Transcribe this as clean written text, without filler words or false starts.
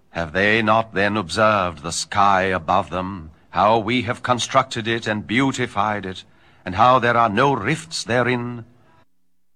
Have they not then observed the sky above them, how we have constructed it and beautified it, and how there are no rifts therein,